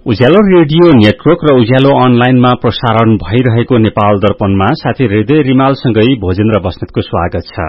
उज्यालो radio network र उज्यालो अनलाइनमा प्रसारण भइरहेको नेपाल दर्पणमा साथी हृदय रिमालसँगै भोजेन्द्र बस्नेतको स्वागत छ।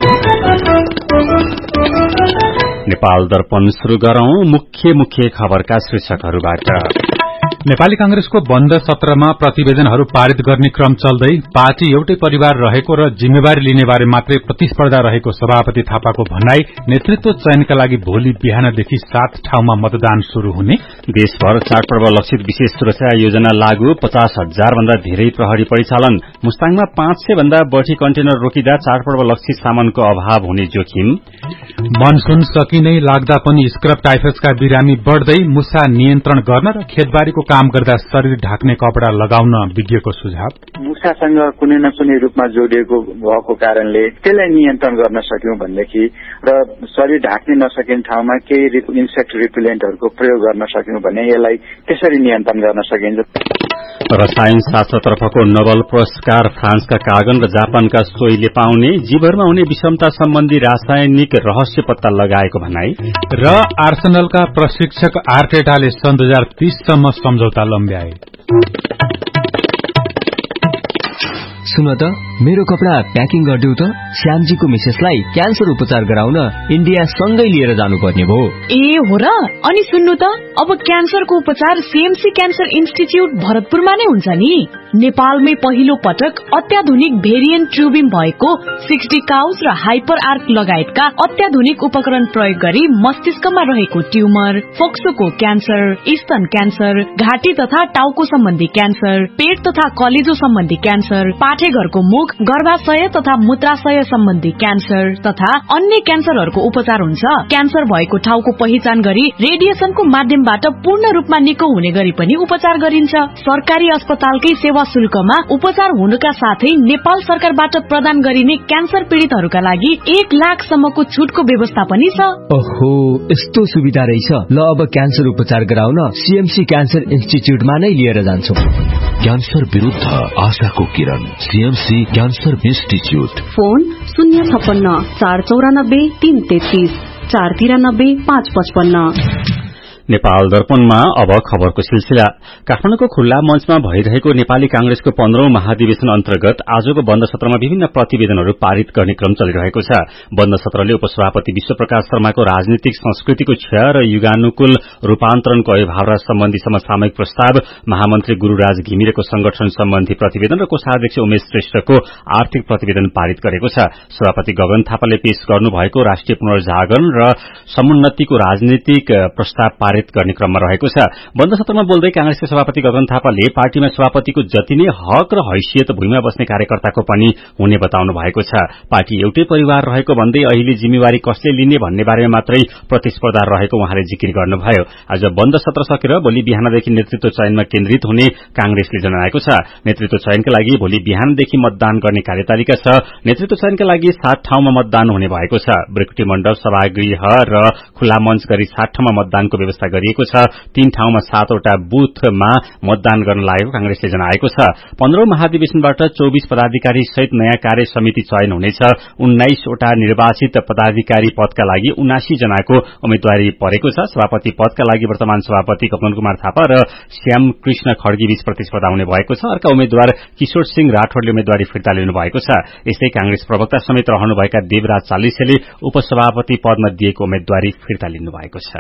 नेपाल दर्पण शुरू गरौं मुख्य खबरका शीर्षकहरूबाट। नेपाली कांग्रेसको बन्द सत्रमा प्रतिवेदनहरू पारित गर्ने क्रम चल्दै पार्टी एउटै परिवार रहेको र जिम्मेवारी लिने बारे मात्रै प्रतिस्पर्धा रहेको सभापति थापाको भनाई। नेतृत्व चयनका लागि भोलि बिहानदेखि 7 ठाउँमा मतदान शुरू हुने। देशभर चाडपर्व लक्षित विशेष सुरक्षा योजना लागू। 50,000 भन्दा धेरै प्रहरी परिचालन। मुस्ताङमा 500 भन्दा बढ़ी कन्टेनर रोकिँदा चाडपर्व लक्षित सामानको अभाव हुने जोखिम। मनसून सकिनै लाग्दा पनि स्क्रब टाइफसका बिरामी बढ़दै। मुसा नियन्त्रण गर्न र खेतबारीको काम गर्दा शरीर ढाक्ने कपड़ा लगाउन विज्ञको सुझाव। मुसासँग कुनै न कुनै रूपमा जोडिएको भएको कारणले त्यसलाई नियन्त्रण गर्न सक्यौं भनेदेखि र शरीर ढाक्ने नसकिने ठाउँमा केही इन्सेक्ट रिपेलेन्टहरूको प्रयोग गर्न सक्यौं भने यसलाई त्यसरी नियन्त्रण गर्न सकिन्छ। रसायन शास्त्रतर्फको नोबेल पुरस्कार फ्रान्सका कागन र जापानका सोईले पाउने। जीवहरूमा हुने विषमता सम्बन्धी रासायनिक रहस्य पत्ता लगाएको भनाई। र आर्सेनलका प्रशिक्षक आर्टेटाले सन् 2030 सम्म सम्झौता लम्ब्याए। सुन त मेरो कपडा प्याकिङ गरिदेऊ त। श्यामजीको मिसेसलाई क्यान्सर उपचार गराउन इन्डिया सँगै लिएर जानुपर्ने भयो। ए हो र। अनि सुन्नु त, अब क्यान्सरको उपचार सीएमसी क्यान्सर इन्स्टिच्युट भरतपुरमा नै हुन्छ नि। नेपालमै पहिलो पटक अत्याधुनिक भेरिएन्ट ट्युबिङ भएको 60 काउज र हाइपर आर्क लगायतका अत्याधुनिक उपकरण प्रयोग गरी मस्तिष्कमा रहेको ट्युमर, फोक्सोको क्यान्सर, स्तन क्यान्सर, घाँटी तथा टाउको सम्बन्धी क्यान्सर, पेट तथा कलेजो सम्बन्धी क्यान्सर, पाठेघरको मुख, गर्भाशय तथा मूत्राशय सम्बन्धी क्यान्सर तथा अन्य क्यान्सरहरूको उपचार हुन्छ। क्यान्सर भएको ठाउँको पहिचान गरी रेडिएसनको माध्यमबाट पूर्ण रूपमा निको हुने गरी पनि उपचार गरिन्छ। सरकारी अस्पतालकै सेवा शुल्कमा उपचार हुनुका साथै नेपाल सरकारबाट प्रदान गरिने क्यान्सर पीड़ितहरूका लागि 1 लाख सम्मको छुटको व्यवस्था पनि छ। ओहो, यस्तो सुविधा रहेछ। ल अब क्यान्सर उपचार गराउन सीएमसी क्यान्सर इन्स्टिच्युटमा नै लिएर जान्छौ। क्यान्सर विरुद्ध आशाको किरण, CMC cancer institute. Phone 056 494 333 493 555। Nepal दर्पणमा अब खबरको सिलसिला। काठमाडौँको खुल्ला मञ्चमा भइरहेको नेपाली कांग्रेसको 15औं महाधिवेशन अन्तर्गत आजको बन्द सत्रमा विभिन्न प्रतिवेदनहरू पारित गर्ने क्रम चलिरहेको छ। बन्द सत्रले उपसभापति विश्वप्रकाश शर्माको राजनीतिक संस्कृतिको क्षय र युगानुकूल रूपान्तरणको अभिभावना सम्बन्धी समसामयिक प्रस्ताव, महामन्त्री गुरूराज घिमिरेको संगठन सम्बन्धी प्रतिवेदन र कोषाध्यक्ष उमेश श्रेष्ठको आर्थिक प्रतिवेदन पारित गरेको छ। सभापति गगन थापाले पेश गर्नुभएको राष्ट्रिय पुनर्जागरण र समुन्नतिको राजनीतिक प्रस्ताव गर्ने क्रममा रहेको छ। बन्द सत्रमा बोल्दै कांग्रेसका सभापति गगन थापाले पार्टीमा सभापतिको जति नै हक र हैसियत भुइँमा बस्ने कार्यकर्ताको पनि हुने बताउनु भएको छ। पार्टी एउटै परिवार रहेको भन्दै अहिले जिम्मेवारी कसले लिने भन्ने बारेमा मात्रै प्रतिस्पर्धा रहेको उहाँले जिकिर गर्नुभयो। आज बन्द सत्र सकेर भोलि बिहानदेखि नेतृत्व चयनमा केन्द्रित हुने कांग्रेसले जनाएको छ। नेतृत्व चयनका लागि भोलि बिहानदेखि मतदान गर्ने कार्यतालिका छ। नेतृत्व चयनका लागि 7 ठाउँमा मतदान हुने भएको छ। ब्रिकुटी मण्डप, सभागृह र खुल्ला मञ्च गरी 7 ठाउँमा मतदानको व्यवस्था गरिएको छ। 3 ठाउँमा 7 वटा बुथमा मतदान गर्न लागेको कांग्रेसले जनाएको छ। 15औं महाधिवेशनबाट 24 पदाधिकारी सहित नयाँ कार्य समिति चयन हुनेछ। 19 वटा निर्वाचित पदाधिकारी पदका लागि 79 जनाको उम्मेदवारी परेको छ। सभापति पदका लागि वर्तमान सभापति कमल कुमार थापा र श्याम कृष्ण खड्गी बीच प्रतिस्पर्धा हुने भएको छ। अर्का उम्मेद्वार किशोर सिंह राठौड़ले उम्मेदवारी फिर्ता लिनु भएको छ। यसै कांग्रेस प्रवक्ता समेत रहनुभएका देवराज चालिसेले उपसभापति पदमा दिएको उम्मेदवारी फिर्ता लिनु भएको छ।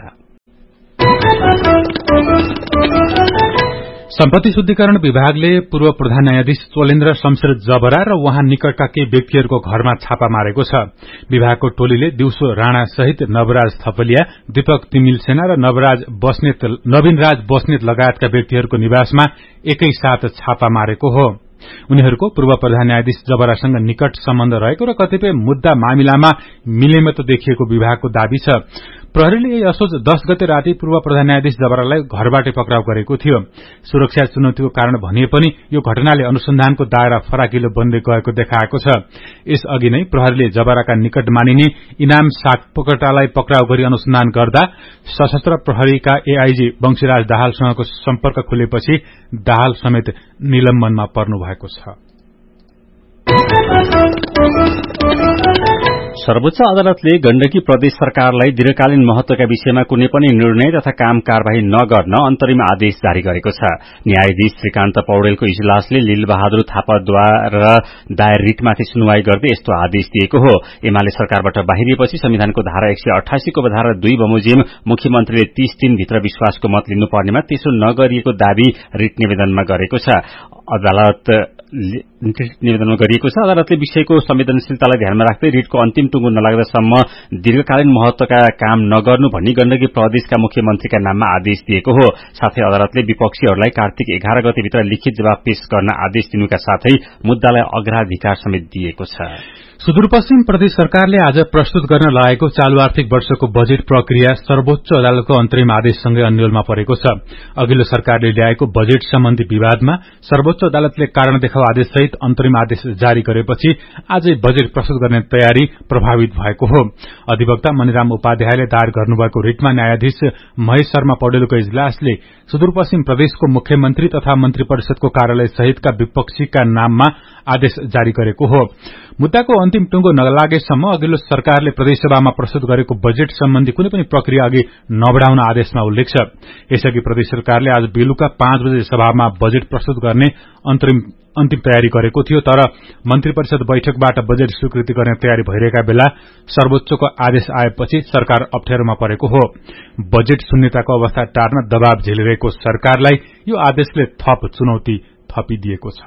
सम्पत्ति शुद्धिकरण विभागले पूर्व प्रधान न्यायाधीश चोलेन्द्र शमशेर जबरा र उहाँ निकटका केही व्यक्तिहरूको घरमा छापा मारेको छ। विभागको टोलीले दिउँसो राणा सहित नवराज थपलिया, दीपक तिमिल सेना र नवीनराज बस्नेत लगायतका व्यक्तिहरूको निवासमा एकैसाथ छापा मारेको हो। उनीहरूको पूर्व प्रधान न्यायाधीश जबरासँग निकट सम्बन्ध रहेको र कतिपय मुद्दा मामिलामा मिलेमतो देखिएको विभागको दावी छ। प्रहरीले यही असोज 10 गते राति पूर्व प्रधान न्यायाधीश जबरालाई घरबाटै पक्राउ गरेको थियो। सुरक्षा चुनौतीको कारण भनिए पनि यो घटनाले अनुसन्धानको दायरा फराकिलो बन्दै गएको देखाएको छ। यसअघि नै प्रहरीले जबराका निकट मानिने इनाम सापकोटालाई पक्राउ गरी अनुसन्धान गर्दा सशस्त्र प्रहरीका एआईजी वंशीराज दाहालसँगको सम्पर्क खुलेपछि दाहाल समेत निलम्बनमा पर्नु भएको छ। सर्वोच्च अदालतले गण्डकी प्रदेश सरकारलाई दीर्घकालीन महत्वका विषयमा कुनै पनि निर्णय तथा काम कार्यवाही नगर्न अन्तरिम आदेश जारी गरेको छ। न्यायाधीश श्रीकान्त पौडेलको इजलासले लीलबहादुर थापाद्वारा दायर रिटमाथि सुनवाई गर्दै यस्तो आदेश दिएको हो। एमाले सरकारबाट बाहिरिएपछि संविधानको धारा 188 को धारा 2 बमोजिम मुख्यमन्त्रीले 30 दिनभित्र विश्वासको मत लिनुपर्नेमा त्यसो नगरिएको दावी रिट निवेदनमा गरेको छ। अदालतले विषयको संवेदनशीलतालाई ध्यानमा राख्दै रिटको अन्तिम टुङ्गो नलाग्दासम्म दीर्घकालीन महत्वका काम नगर्नु भनी गण्डकी प्रदेशका मुख्यमन्त्रीका नाममा आदेश दिएको हो। साथै अदालतले विपक्षीहरूलाई कार्तिक 11 गतेभित्र लिखित जवाब पेश गर्न आदेश दिनुका साथै मुद्दालाई अग्राधिकार समेत दिएको छ। सुदूरपश्चिम प्रदेश सरकारले आज प्रस्तुत गर्न लागेको चालू आर्थिक वर्षको बजेट प्रक्रिया सर्वोच्च अदालतको अन्तरिम आदेशसँगै अन्यलमा परेको छ। अघिल्लो सरकारले ल्याएको बजेट सम्बन्धी विवादमा सर्वोच्च अदालतले कारण देखाउ आदेशसहित अन्तरिम आदेश जारी गरेपछि आजै बजेट प्रस्तुत गर्ने तयारी प्रभावित भएको हो। अधिवक्ता मणिराम उपाध्यायले दायर गर्नुभएको रिटमा न्यायाधीश महेश शर्मा पौडेलको इजलासले सुदूरपश्चिम प्रदेशको मुख्यमन्त्री तथा मन्त्री परिषदको कार्यालय सहितका विपक्षीका नाममा आदेश जारी गरेको हो। मुद्दाको अन्तिम टुङ्गो नलागेसम्म अघिल्लो सरकारले प्रदेशसभामा प्रस्तुत गरेको बजेट सम्बन्धी कुनै पनि प्रक्रिया अघि नबढाउन आदेशमा उल्लेख छ। यसअघि प्रदेश सरकारले आज बेलुका 5 बजे सभामा बजेट प्रस्तुत गर्ने अन्तिम तयारी गरेको थियो, तर मन्त्री परिषद बैठकबाट बजेट स्वीकृति गर्ने तयारी भइरहेका बेला सर्वोच्चको आदेश आएपछि सरकार अप्ठ्यारोमा परेको हो। बजेट शून्यताको अवस्था टार्न दबाव झेलिरहेको सरकारलाई यो आदेशले थप चुनौती थपिदिएको छ।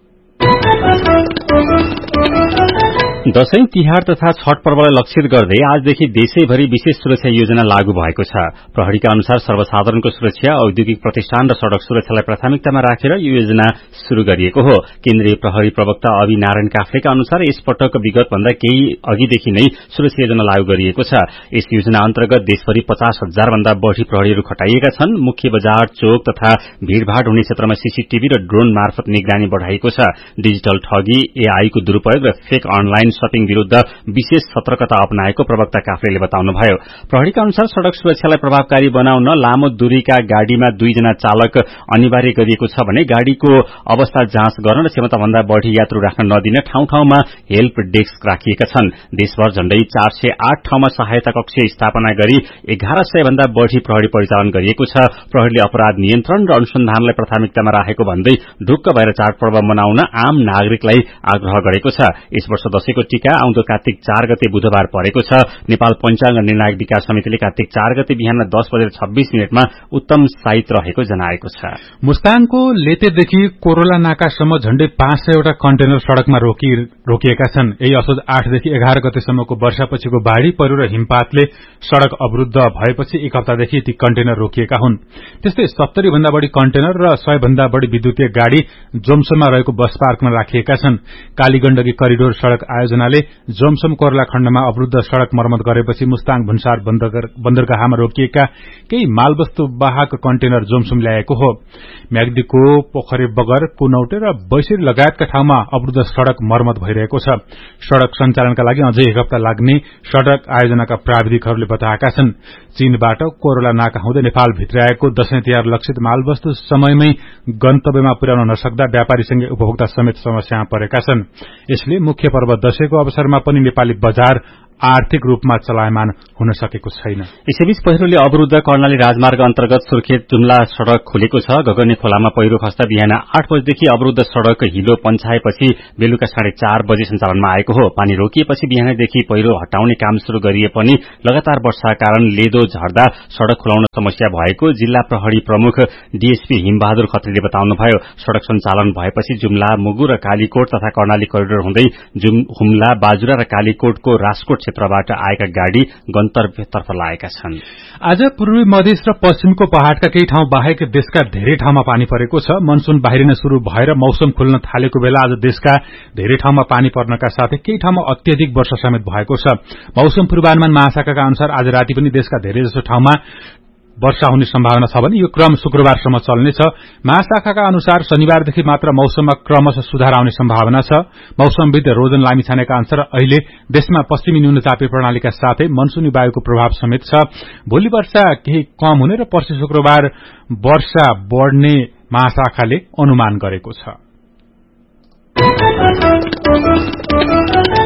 दशैं तिहार तथा छठ पर्वलाई लक्षित गर्दै आजदेखि देशैभरि विशेष सुरक्षा योजना लागू भएको छ। प्रहरीका अनुसार सर्वसाधारणको सुरक्षा, औद्योगिक प्रतिष्ठान र सड़क सुरक्षालाई प्राथमिकतामा राखेर यो योजना शुरू गरिएको हो। केन्द्रीय प्रहरी प्रवक्ता अभि नारायण काफ्लेका अनुसार यसपटक विगतभन्दा केही अघिदेखि नै सुरक्षा योजना लागू गरिएको छ। यस योजना अन्तर्गत देशभरि 50,000 भन्दा बढ़ी प्रहरीहरू खटाइएका छन्। मुख्य बजार, चोक तथा भीड़भाड़ हुने क्षेत्रमा सीसीटीभी र ड्रोन मार्फत निगरानी बढ़ाइएको छ। डिजिटल ठगी, एआई को दुरूपयोग र फेक अनलाइन शपिङ विरूद्ध विशेष सतर्कता अपनाएको प्रवक्ता काफ्लेले बताउनुभयो। प्रहरीका अनुसार सड़क सुरक्षालाई प्रभावकारी बनाउन लामो दूरीका गाड़ीमा 2 जना चालक अनिवार्य गरिएको छ भने गाड़ीको अवस्था जाँच गर्न र क्षमताभन्दा बढ़ी यात्रु राख्न नदिन ठाउँ ठाउँमा हेल्प डेस्क राखिएका छन्। देशभर झण्डै 408 ठाउँमा सहायता कक्ष स्थापना गरी 1100 भन्दा बढ़ी प्रहरी परिचालन गरिएको छ। प्रहरीले अपराध नियन्त्रण र अनुसन्धानलाई प्राथमिकतामा राखेको भन्दै ढुक्क भएर चाडपर्व मनाउन आम नागरिकलाई आग्रह गरेको छ। यस वर्ष दशैंको टीका आउँदो कार्तिक 4 गते बुधबार परेको छ। नेपाल पंचाङ्ग निर्णायक विकास समितिले कार्तिक 4 गते बिहान 10:26 उत्तम साइत रहेको जनाएको छ। मुस्ताङको लेतेदेखि कोरोला नाकासम्म झण्डै 500 वटा कन्टेनर सड़कमा रोकिएका छन्। यही असोज 8 देखि 11 गतेसम्मको वर्षापछिको बाढ़ी पहिरो र हिमपातले सड़क अवरुद्ध भएपछि एक हप्तादेखि ती कन्टेनर रोकिएका हुन्। त्यस्तै 70 भन्दा बढ़ी कन्टेनर र 100 भन्दा बढ़ी विद्युतीय गाड़ी जोमसोममा रहेको बस पार्कमा राखिएका छन्। कालीगण्डकी करिडोर सड़क आयोजनाले जोमसोम कोरला खण्डमा अवरुद्ध सड़क मर्मत गरेपछि मुस्ताङ भन्सार बन्दरगाहमा रोकिएका केही मालवस्तु वाहक कन्टेनर जोमसोम ल्याएको हो। म्याग्दीको पोखरे बगर, कुनौटे र बैसेरी लगायतका ठाउँमा अवरुद्ध सड़क मर्मत भइरहेको छ। सड़क सञ्चालनका लागि अझै एक हप्ता लाग्ने सड़क आयोजनाका प्राविधिकहरूले बताएका छन्। चीनबाट कोरोला नाका हुँदै नेपाल भित्र आएको दशैं तिहार लक्षित मालवस्तु समयमै गन्तव्यमा पुर्याउन नसक्दा व्यापारीसँगै उपभोक्ता समेत समस्यामा परेका छन्। यसले मुख्य पर्व दशैंको अवसरमा पनि नेपाली बजार आर्थिक रूपमा चलायमान हुन सकेको छैन। यसैबीच पहिरोले अवरुद्ध कर्णाली राजमार्ग अन्तर्गत सुर्खेत जुम्ला सड़क खोलेको छ। गगने खोलामा पहिरो खस्दा बिहान 8 बजेदेखि अवरुद्ध सड़क हिलो पन्छाएपछि बेलुका 4:30 बजे सञ्चालनमा आएको हो। पानी रोकिएपछि बिहानैदेखि पहिरो हटाउने काम शुरू गरिए पनि लगातार वर्षाका कारण लेदो झर्दा सड़क खुलाउन समस्या भएको जिल्ला प्रहरी प्रमुख डीएसपी हिमबहादुर खत्रीले बताउनुभयो। सड़क सञ्चालन भएपछि जुम्ला, मुगु र कालीकोट तथा कर्णाली करिडोर हुँदै हुम्ला, बाजुरा र कालीकोटको राजकोट क्षेत्रबाट आएका गाड़ी गन्तव्यतर्फ लागेका छन्। आज पूर्वी मधेस र पश्चिमको पहाड़का केही ठाउँ बाहेक देशका धेरै ठाउँमा पानी परेको छ। मनसून बाहिरिन शुरू भएर मौसम खुल्न थालेको बेला आज देशका धेरै ठाउँमा पानी पर्नका साथै केही ठाउँमा अत्यधिक वर्षा समेत भएको छ। मौसम पूर्वानुमान महाशाखाका अनुसार आज राति पनि देशका धेरैजसो ठाउँमा वर्षा हुने सम्भावना छ भने यो क्रम शुक्रबारसम्म चल्नेछ। महाशाखाका अनुसार शनिबारदेखि मात्र मौसममा क्रमशः सुधार आउने सम्भावना छ। मौसमविद रोजन लामिछानेका अनुसार अहिले देशमा पश्चिमी न्यूनचापी प्रणालीका साथै मनसूनी वायुको प्रभाव समेत छ। भोलि वर्षा केही कम हुने र पर्सि शुक्रबार वर्षा बढ़ने महाशाखाले अनुमान गरेको छ।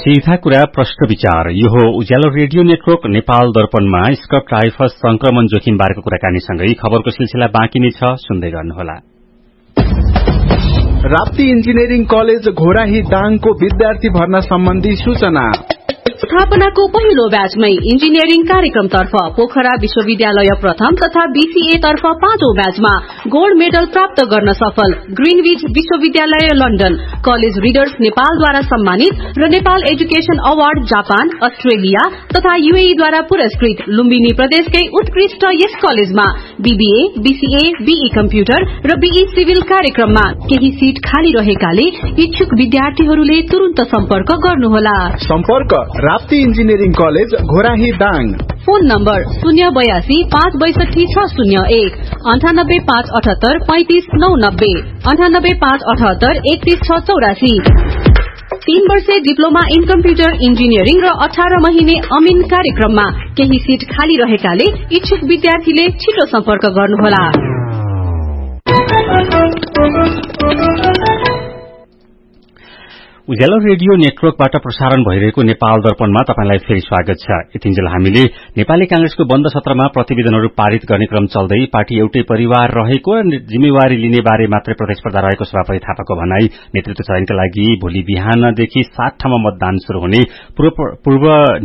सीधा कुरा प्रश्न विचार। यो हो उज्यालो रेडियो नेटवर्क नेपाल दर्पणमा स्क्रब टाइफस संक्रमण जोखिम बारेको कुराकानीसँगै खबरको सिलसिला बाँकी नै छ, सुन्दै गर्नुहोला। राप्ती इन्जिनियरिङ कलेज घोराही दाङको विद्यार्थी भर्ना सम्बन्धी सूचना। स्थापनाको पहिलो ब्याचमै इन्जिनियरिङ कार्यक्रमतर्फ पोखरा विश्वविद्यालय प्रथम तथा बीसीए तर्फ 5औं ब्याचमा गोल्ड मेडल प्राप्त गर्न सफल ग्रीनविच विश्वविद्यालय लन्डन, कलेज रिडर्स नेपालद्वारा सम्मानित र Nepal education award Japan, Australia तथा यूएईद्वारा पुरस्कृत लुम्बिनी प्रदेशकै उत्कृष्ट यस कलेजमा बीबीए, बीसीए, बीई कम्प्युटर र बीई सिभिल कार्यक्रममा केही सीट खाली रहेकाले इच्छुक विद्यार्थीहरूले तुरुन्त सम्पर्क गर्नुहोला। सम्पर्क Rapti engineering college Ghorahi Dang. Phone number 082 562 601 98 578 35 990 98 578 31 684। 3 वर्षे डिप्लोमा इन कम्प्युटर इन्जिनियरिङ र 18 महिने अमिन कार्यक्रममा केही सीट खाली रहेकाले इच्छुक विद्यार्थीले छिटो सम्पर्क गर्नुहोला। उज्यालो रेडियो नेटवर्कबाट प्रसारण भइरहेको नेपाल दर्पणमा तपाईंलाई फेरि स्वागत छ। यतिन्जेल हामीले नेपाली कांग्रेसको बन्द सत्रमा प्रतिवेदनहरू पारित गर्ने क्रम चल्दै पार्टी एउटै परिवार रहेको र जिम्मेवारी लिने बारे मात्रै प्रतिस्पर्धा रहेको सभापति थापाको भनाई, नेतृत्व चयनका लागि भोलि बिहानदेखि 7 ठाउँमा मतदान शुरू हुने, पूर्व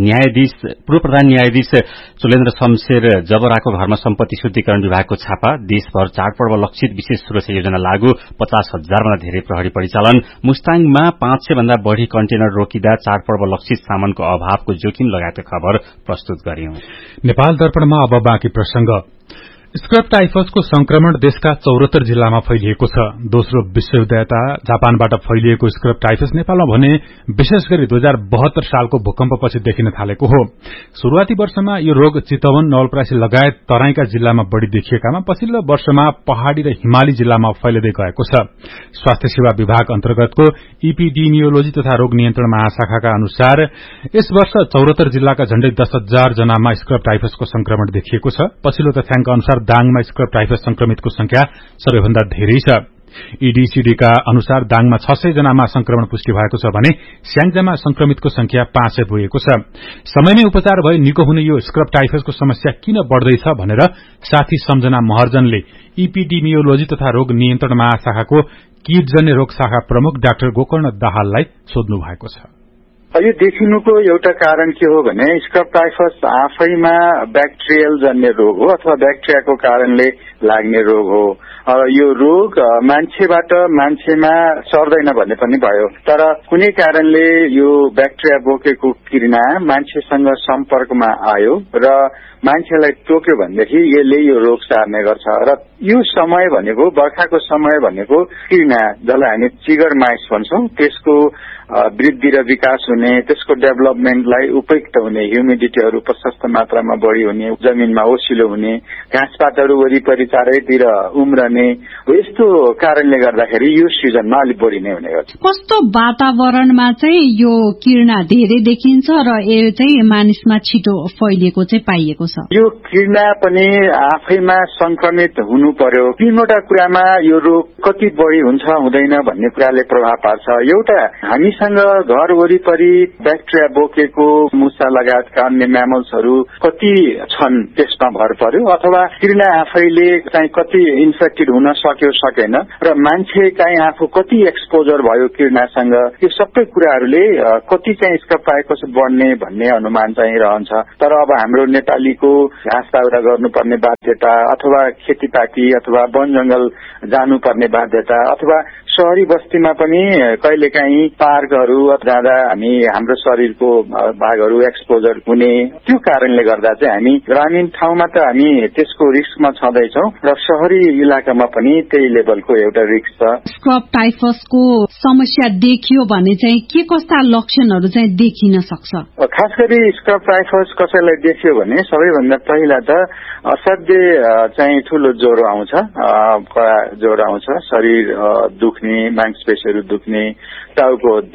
प्रधान न्यायाधीश चोलेन्द्र शमशेर जबराको घरमा सम्पत्ति शुद्धिकरण विभागको छापा, देशभर चाडपर्व लक्षित विशेष सुरक्षा योजना लागू, 50,000 भन्दा धेरै प्रहरी परिचालन, मुस्ताङमा 500 भन्दा बढ़ी कन्टेनर रोकिँदा चाडपर्व लक्षित सामानको अभावको जोखिम लगायतका खबर प्रस्तुत गर्यौं। नेपाल दर्पणमा अब बाँकी प्रसंग। स्क्रब टाइफसको संक्रमण देशका 74 जिल्लामा फैलिएको छ। दोस्रो विश्वयुद्धता जापानबाट फैलिएको स्क्रब टाइफस नेपालमा भने विशेष गरी 2072 सालको भूकम्पपछि देखिन थालेको हो। शुरूआती वर्षमा यो रोग चितवन, नवलपरासी लगायत तराईका जिल्लामा बढ़ी देखिएकामा पछिल्लो वर्षमा पहाड़ी र हिमाली जिल्लामा फैलिँदै गएको छ। स्वास्थ्य सेवा विभाग अन्तर्गतको इपिडेमियोलोजी तथा रोग नियन्त्रण महाशाखाका अनुसार यस वर्ष 74 जिल्लाका झण्डै 10,000 जनामा स्क्रब टाइफसको संक्रमण देखिएको छ। पछिल्लो तथ्याङ्क अनुसार दाङमा स्क्रब टाइफस संक्रमितको संख्या सबैभन्दा धेरै छ। ईडीसीडीका अनुसार दाङमा 600 जनामा संक्रमण पुष्टि भएको छ भने स्याङ्जामा संक्रमितको संख्या 500 पुगेको छ। समयमै उपचार भए निको हुने यो स्क्रब टाइफसको समस्या किन बढ्दैछ भनेर साथी सम्झना महर्जनले इपिडेमियोलोजी तथा रोग नियन्त्रण महाशाखाको कीटजन्य रोग शाखा प्रमुख डाक्टर गोकर्ण दाहाललाई सोध्नु भएको छ। यो देखिनुको एउटा कारण के हो भने स्क्रब टाइफस आफैमा ब्याक्टेरियल जन्य रोग हो अथवा ब्याक्टेरियाको कारणले लाग्ने रोग हो। यो रोग मान्छेबाट मान्छेमा सर्दैन भन्ने पनि भयो, तर कुनै कारणले यो ब्याक्टेरिया बोकेको किरणा मान्छेसँग सम्पर्कमा आयो र मान्छेलाई टोक्यो भनेदेखि यसले यो रोग सार्ने गर्छ। र यो समय भनेको बर्खाको समय भनेको किरणा जसलाई हामी चिगर माइस भन्छौं, त्यसको वृद्धि र विकास हुने, त्यसको डेभलपमेन्टलाई उपयुक्त हुने, ह्युमिडिटीहरू प्रशस्त मात्रामा बढ़ी हुने, जमिनमा ओसिलो हुने, घाँसपातहरू वरिपरि चारैतिर उम्रने, यस्तो कारणले गर्दाखेरि यो सिजनमा अलिक बढ़ी नै हुने गर्छ। कस्तो वातावरणमा चाहिँ यो किरणा धेरै देखिन्छ र यो चाहिँ मानिसमा छिटो फैलिएको चाहिँ पाइएको छ? यो किरणा पनि आफैमा संक्रमित हुनु पर्यो। तीनवटा कुरामा यो रोग कति बढ़ी हुन्छ हुँदैन भन्ने कुराले प्रभाव पार्छ। एउटा हामीसँग घर वरिपरि ब्याक्टेरिया बोकेको मुसा लगायतका अन्य म्यामल्सहरू कति छन् त्यसमा भर पर्यो, अथवा किरणा आफैले चाहिँ कति इन्फेक्टेड हुन सक्यो सकेन र मान्छे चाहिँ आफू कति एक्सपोजर भयो किरणासँग, यो सबै कुराहरूले कति चाहिँ स्क्रब टाइफस बढ्ने भन्ने अनुमान चाहिँ रहन्छ। तर अब हाम्रो नेपालीको घाँस दाउरा गर्नुपर्ने बाध्यता अथवा खेतीपाती अथवा वन जंगल जानुपर्ने बाध्यता अथवा शहरी बस्तीमा पनि कहिलेकाहीँ पार्कहरू जाँदा हामी हाम्रो शरीरको भागहरू एक्सपोजर हुने, त्यो कारणले गर्दा चाहिँ हामी ग्रामीण ठाउँमा त हामी त्यसको रिस्कमा छँदैछौँ र शहरी इलाकामा पनि त्यही लेभलको एउटा रिस्क छ। स्क्रब टाइफसको समस्या देखियो भने चाहिँ के कस्ता लक्षणहरू चाहिँ देखिन सक्छ? खास गरी स्क्रब टाइफस कसैलाई देखियो भने सबैभन्दा पहिला त असाध्य चाहिँ ठूलो ज्वरो आउँछ, कडा ज्वरो आउँछ, शरीर दुख्ने, मांसपेशीहरू दुख्ने, टाउको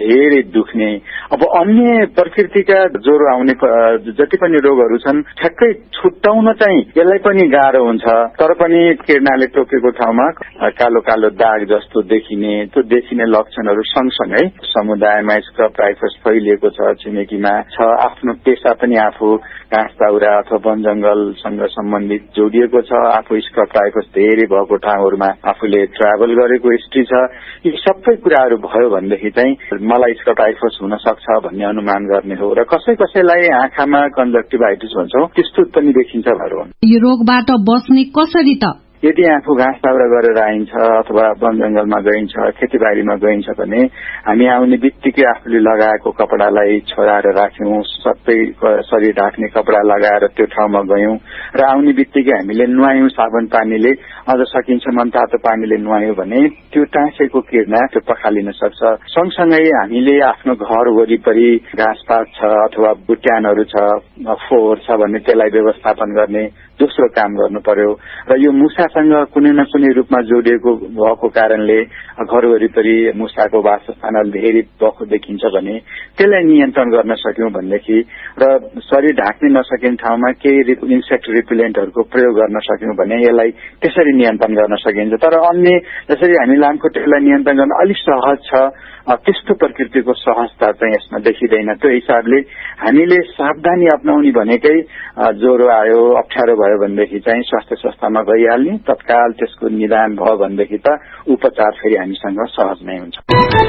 धेरै दुख्ने। अब अन्य प्रकृतिका ज्वरो आउने जति पनि रोगहरू छन् ठ्याक्कै छुट्याउन चाहिँ यसलाई पनि गाह्रो हुन्छ। तर पनि किर्नाले टोकेको ठाउँमा कालो कालो दाग जस्तो देखिने लक्षणहरू सँगसँगै समुदायमा स्क्रब टाइफस फैलिएको छ, छिमेकीमा छ, आफ्नो पेशा पनि आफू घाँस दाउरा अथवा वन जंगलसँग सम्बन्धित जोडिएको छ, आफू स्क्रब टाइफस धेरै भएको ठाउँहरूमा आफूले ट्राभल गरेको हिस्ट्री छ। यी सबै कुराहरू भयो भनेदेखि चाहिँ मलाई स्क्रब टाइफस हुन सक्छ भन्ने अनुमान गर्ने हो। र कसैलाई आँखामा कन्जक्टिभाइटिस भन्छौं त्यस्तो पनि देखिन्छ भएर यो रोगबाट बस्ने कसरी त? यदि आफू घाँस दाउरा गरेर आइन्छ अथवा वन जंगलमा गइन्छ, खेतीबारीमा गइन्छ भने हामी आउने बित्तिकै आफूले लगाएको कपडालाई छोराएर राख्यौं, सबै शरीर ढाक्ने कपडा लगाएर त्यो ठाउँमा गयौं र आउने बित्तिकै हामीले नुहायौं साबुन पानीले, अझ सकिन्छ मनतातो पानीले नुहायौं भने त्यो टाँसेको किर्ना त्यो पखालिन सक्छ। सँगसँगै हामीले आफ्नो घर वरिपरि घाँसपात छ अथवा बुट्यानहरू छ, फोहोर छ भने त्यसलाई व्यवस्थापन गर्ने दोस्रो काम गर्नु पर्यो। र यो मुसासँग कुनै न कुनै रूपमा जोडिएको भएको कारणले घर वरिपरि मुसाको वासस्थान धेरै भएको देखिन्छ भने त्यसलाई नियन्त्रण गर्न सक्यौं भनेदेखि र शरीर ढाक्ने नसकिने ठाउँमा केही इन्सेक्ट रिपेलेन्टहरूको प्रयोग गर्न सक्यौं भने यसलाई त्यसरी नियन्त्रण गर्न सकिन्छ। तर अन्य जसरी हामी लामखुट्टेलाई नियन्त्रण गर्न अलिक सहज छ त्यस्तो प्रकृतिको सहजता चाहिँ यसमा देखिँदैन। त्यो हिसाबले हामीले सावधानी अपनाउने भनेकै ज्वरो आयो, अप्ठ्यारो भयो भनेदेखि चाहिँ स्वास्थ्य संस्थामा गइहाल्ने, तत्काल त्यसको निदान भयो भनेदेखि त उपचार फेरि हामीसँग सहज नै हुन्छ।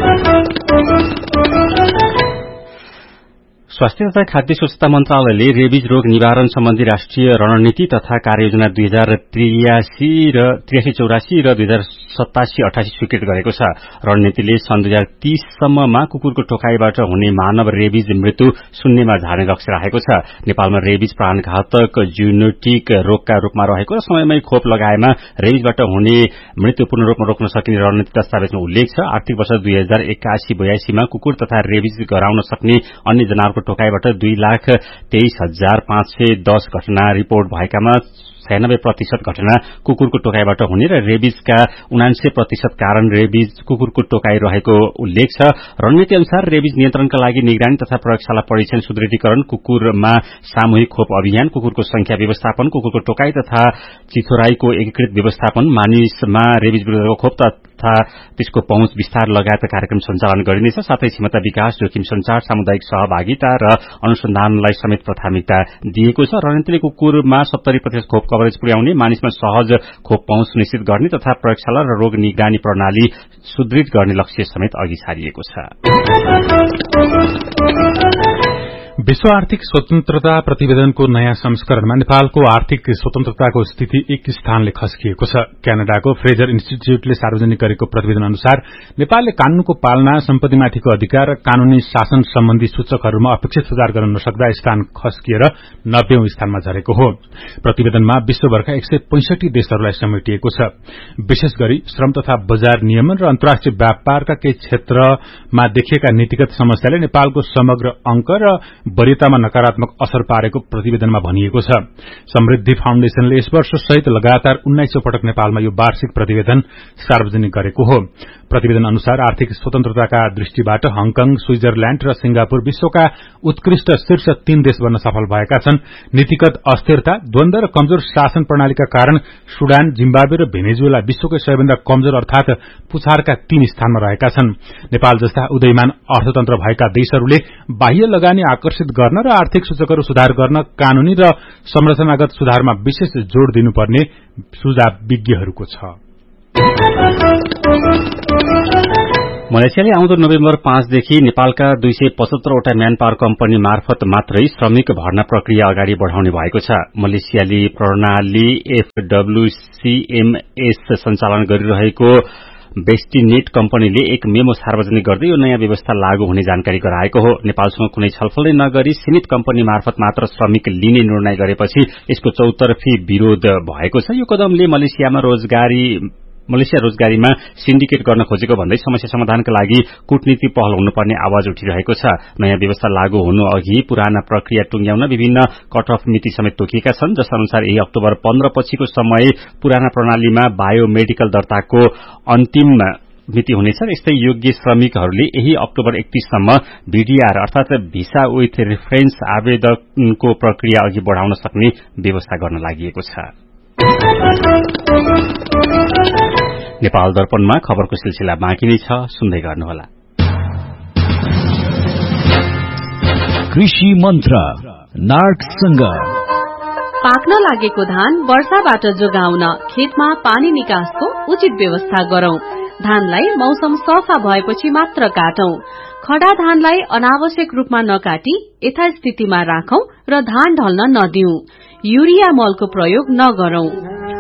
स्वास्थ्य तथा खाद्य स्वच्छता मन्त्रालयले रेबिज रोग निवारण सम्बन्धी राष्ट्रिय रणनीति तथा कार्ययोजना 2083 र 2087 स्वीकृत गरेको छ। रणनीतिले सन् 2030 सम्ममा कुकुरको टोकाइबाट हुने मानव रेबिज मृत्यु शून्यमा झार्ने लक्ष्य राखेको छ। नेपालमा रेबिज प्राणघातक जूनोटिक रोगका रूपमा रहेको र समयमै खोप लगाएमा रेबिजबाट हुने मृत्यु पूर्ण रूपमा रोक्न सकिने रणनीति दस्तावेजमा उल्लेख छ। आर्थिक वर्ष 2081-82 मा कुकुर तथा रेबिज गराउन सक्ने अन्य जनावरको टोकाइबाट 2,23,510 घटना रिपोर्ट भएकामा 96% घटना कुकुरको टोकाइबाट हुने र रेबिजका 79% कारण रेबिज कुकुरको टोकाइ रहेको उल्लेख छ। रणनीति अनुसार रेबिज नियन्त्रणका लागि निगरानी तथा प्रयोगशाला परीक्षण सुदृढीकरण, कुकुरमा सामूहिक खोप अभियान, कुकुरको संख्या व्यवस्थापन, कुकुरको टोकाइ तथा चिथोराईको एकीकृत व्यवस्थापन, मानिसमा रेबिज विरुद्धको खोप तथा त्यसको पहुँच विस्तार लगायतका कार्यक्रम सञ्चालन गरिनेछ। साथै क्षमता विकास, जोखिम संचार, सामुदायिक सहभागिता र अनुसन्धानलाई समेत प्राथमिकता दिएको छ। रणनीतिले कुकुरमा 70% खोप कभरेज पुर्याउने, मानिसमा सहज खोप पहुँच सुनिश्चित गर्ने तथा प्रयोगशाला र रोग निगरानी प्रणाली सुदृढ गर्ने लक्ष्य समेत अघि सारिएको छ। विश्व आर्थिक स्वतन्त्रता प्रतिवेदनको नयाँ संस्करणमा नेपालको आर्थिक स्वतन्त्रताको स्थिति एक स्थानले खस्किएको छ। क्यानाडाको फ्रेजर इन्स्टिच्यूटले सार्वजनिक गरेको प्रतिवेदन अनुसार नेपालले कानूनको पालना, सम्पत्तिमाथिको अधिकार र कानूनी शासन सम्बन्धी सूचकहरूमा अपेक्षित सुधार गर्न नसक्दा स्थान खस्किएर 90औं स्थानमा झरेको हो। प्रतिवेदनमा विश्वभरका 165 देशहरूलाई समेटिएको छ। विशेष गरी श्रम तथा बजार नियमन र अन्तर्राष्ट्रिय व्यापारका केही क्षेत्रमा देखिएका नीतिगत समस्याले नेपालको समग्र अंक र वरियतामा नकारात्मक असर पारेको प्रतिवेदनमा भनिएको छ। समृद्धि फाउन्डेशनले यस वर्ष सहित लगातार 19औं पटक नेपालमा यो वार्षिक प्रतिवेदन सार्वजनिक गरेको हो। प्रतिवेदन अनुसार आर्थिक स्वतन्त्रताका दृष्टिबाट हङकङ, स्विजरल्याण्ड र सिंगापुर विश्वका उत्कृष्ट शीर्ष 3 देश बन्न सफल भएका छन्। नीतिगत अस्थिरता, द्वन्द्व र कमजोर शासन प्रणालीका कारण सुडान, जिम्बाब्वे र भेनेजुएला विश्वकै सबैभन्दा कमजोर अर्थात पुछारका 3 स्थानमा रहेका छन्। नेपाल जस्ता उदयमान अर्थतन्त्र भएका देशहरूले बाह्य लगानी आकर्षित गर्न र आर्थिक सूचकहरू सुधार गर्न कानूनी र संरचनागत सुधारमा विशेष जोड़ दिनुपर्ने सुझाव विज्ञहरूको छ। मलेसियाले आउँदो नोभेम्बर 5 देखि नेपालका 275 वटा म्यान पावर कम्पनी मार्फत मात्रै श्रमिक भर्ना प्रक्रिया अगाडि बढ़ाउने भएको छ। मलेसियाली प्रणाली FWCMS सञ्चालन गरिरहेको बेस्टिनेट कम्पनीले एक मेमो सार्वजनिक गर्दै यो नयाँ व्यवस्था लागू हुने जानकारी गराएको हो। नेपालसँग कुनै छलफलै नगरी सीमित कम्पनी मार्फत मात्र श्रमिक लिने निर्णय गरेपछि यसको चौतर्फी विरोध भएको छ। यो कदमले मलेसिया रोजगारीमा सिन्डिकेट गर्न खोजेको भन्दै समस्या समाधानका लागि कूटनीति पहल हुनुपर्ने आवाज उठिरहेको छ। नयाँ व्यवस्था लागू हुनु अघि पुराना प्रक्रिया टुंग्याउन विभिन्न कट अफ मिति समेत तोकिएका छन्, जस अनुसार यही अक्टोबर 15 पछिको समय पुराना प्रणालीमा बायोमेडिकल दर्ताको अन्तिम मिति हुनेछ। यस्तै योग्य श्रमिकहरूले यही अक्टोबर 31 सम्म भीडीआर अर्थात भिसा विथ रेफरेन्स आवेदनको प्रक्रिया अघि बढ़ाउन सक्ने व्यवस्था गर्न लागि छ। नेपाल दर्पणमा खबरको सिलसिला बाँकी नै छ, सुन्दै गर्नुहोला। कृषि मन्त्र नार्कसँग पाक्न लागेको धान वर्षाबाट जोगाउन खेतमा पानी निकासको उचित व्यवस्था गरौं। धानलाई मौसम सफा भएपछि मात्र काटौं। खडा धानलाई अनावश्यक रूपमा नकाटी यथास्थितिमा राखौं र धान ढल्न नदिऊ। युरिया मलको प्रयोग नगरौं।